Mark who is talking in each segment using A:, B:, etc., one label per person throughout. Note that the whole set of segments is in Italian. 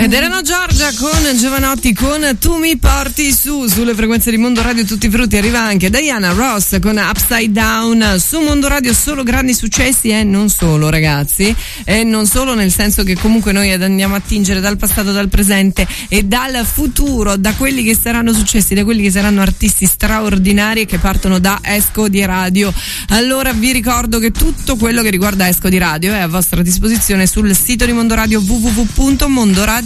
A: Ed erano Giorgia con Giovanotti con Tu mi porti sulle frequenze di Mondo Radio Tutti i Frutti. Arriva anche Diana Ross con Upside Down su Mondo Radio. Solo grandi successi e non solo, ragazzi, e non solo, nel senso che comunque noi andiamo a attingere dal passato, dal presente e dal futuro, da quelli che saranno successi, da quelli che saranno artisti straordinari che partono da Esco di Radio. Allora vi ricordo che tutto quello che riguarda Esco di Radio è a vostra disposizione sul sito di Mondo Radio www.mondoradio.net.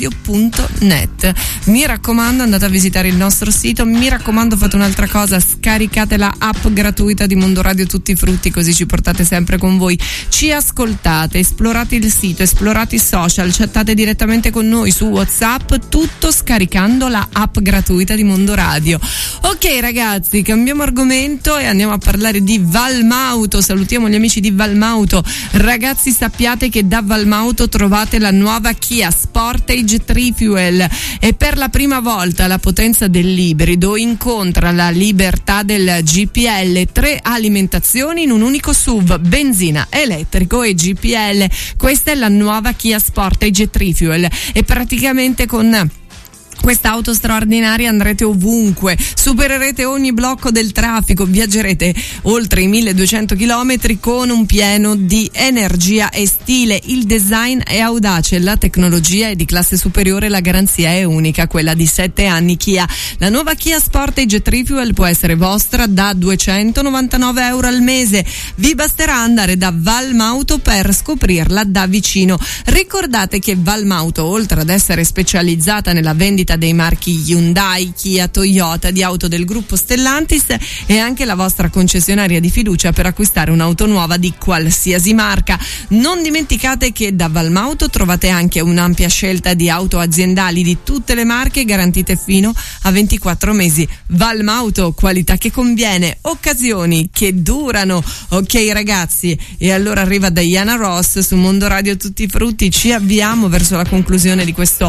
A: Mi raccomando, andate a visitare il nostro sito. Mi raccomando, fate un'altra cosa: scaricate la app gratuita di Mondo Radio Tutti i Frutti, così ci portate sempre con voi, ci ascoltate, esplorate il sito, esplorate i social, chattate direttamente con noi su WhatsApp, tutto scaricando la app gratuita di Mondo Radio. Ok ragazzi, cambiamo argomento e andiamo a parlare di Valmauto. Salutiamo gli amici di Valmauto. Ragazzi, sappiate che da Valmauto trovate la nuova Kia Sportage 3 Fuel e per la prima volta la potenza dell'ibrido incontra la libertà del GPL, 3 alimentazioni in un unico SUV, benzina, elettrico e GPL. Questa è la nuova Kia Sportage 3 Fuel e praticamente con questa auto straordinaria andrete ovunque, supererete ogni blocco del traffico, viaggerete oltre i 1200 km con un pieno di energia e stile. Il design è audace, la tecnologia è di classe superiore, la garanzia è unica, quella di 7 anni Kia. La nuova Kia Sportage 3 Fuel può essere vostra da €299 al mese. Vi basterà andare da Valmauto per scoprirla da vicino. Ricordate che Valmauto, oltre ad essere specializzata nella vendita dei marchi Hyundai, Kia, Toyota, di auto del gruppo Stellantis, è anche la vostra concessionaria di fiducia per acquistare un'auto nuova di qualsiasi marca. Non dimenticate che da Valmauto trovate anche un'ampia scelta di auto aziendali di tutte le marche, garantite fino a 24 mesi. Valmauto, qualità che conviene, occasioni che durano. Ok ragazzi, e allora arriva Diana Ross su Mondo Radio Tutti i Frutti. Ci avviamo verso la conclusione di questo